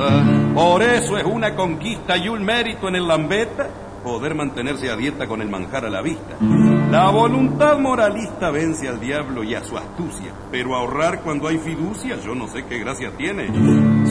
voluntad. Por eso es una conquista y un mérito en el lambeta poder mantenerse a dieta con el manjar a la vista. La voluntad moralista vence al diablo y a su astucia, pero ahorrar cuando hay fiducia, yo no sé qué gracia tiene.